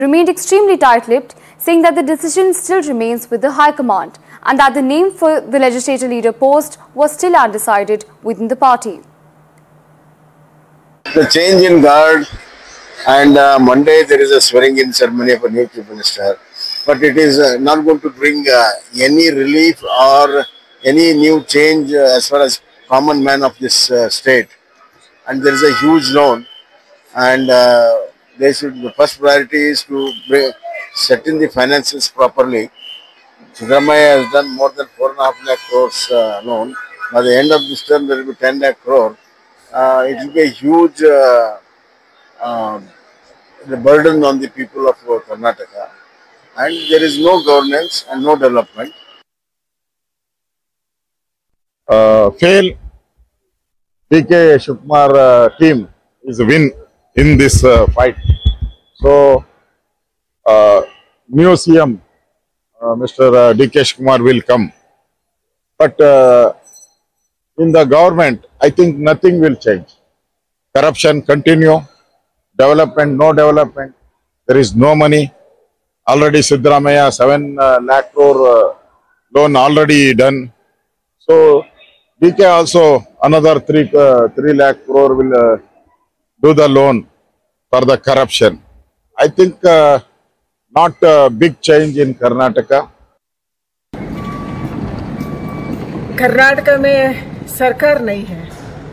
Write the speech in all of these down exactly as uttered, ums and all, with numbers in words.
remained extremely tight-lipped, saying that the decision still remains with the High Command and that the name for the legislative leader post was still undecided within the party. The change in guard, and uh, Monday there is a swearing-in ceremony of a new Chief Minister, but it is uh, not going to bring uh, any relief or any new change uh, as far as common man of this uh, state. And there is a huge loan, and uh, they should. The first priority is to bring, set in the finances properly. Siddaramaiah has done more than four and a half lakh crores uh, loan. By the end of this term, there will be ten lakh crore. Uh, it will be a huge uh, uh, the burden on the people of uh, Karnataka, and there is no governance and no development. Uh, fail. D K Shivakumar uh, team is a win in this uh, fight. So, uh, new C M, uh, Mister Uh, D K Shivakumar will come. But uh, in the government, I think nothing will change. Corruption continue, development, no development, there is no money. Already Siddaramaiah, seven uh, lakh crore uh, loan already done. So, D K also another three, uh, three lakh crore will uh, do the loan for the corruption. I think uh, not a big change in Karnataka. Karnataka में सरकार नहीं है।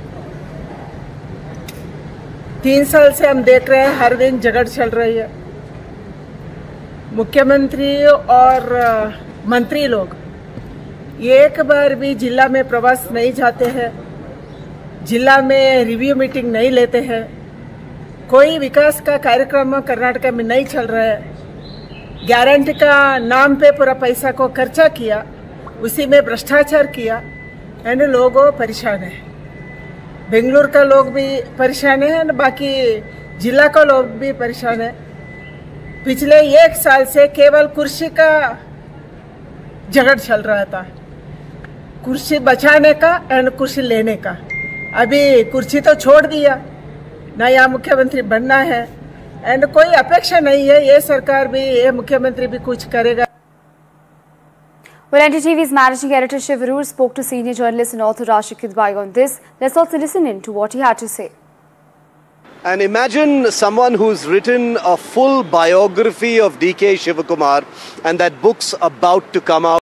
तीन साल से हम देख रहे हैं हर दिन झगड़ चल रही है। मुख्यमंत्री और मंत्री लोग एक बार भी जिला में प्रवास नहीं जाते हैं, जिला में रिव्यू मीटिंग नहीं लेते हैं, कोई विकास का कार्यक्रम कर्नाटका में नहीं चल रहा है। गारंटी का नाम पे पूरा पैसा को खर्चा किया, उसी में भ्रष्टाचार किया, एंड लोग परेशान है। बेंगलुरु का लोग भी परेशान है और बाकी जिला का लोग भी परेशान है। पिछले एक साल से केवल कुर्सी का झगड़ चल रहा था, कुर्सी बचाने का एंड कुर्सी लेने का। अभी कुर्सी तो छोड़ दिया, नया मुख्यमंत्री बनना है एंड कोई अपेक्षा नहीं है ये सरकार भी, ये मुख्यमंत्री भी कुछ करेगा। Well, N D T V's managing editor Shiv Arur spoke to senior journalist and author Rashid Kidwai on this. Let's also listen in to what he had to say. And imagine someone who's written a full biography of D K Shivakumar, and that book's about to come out.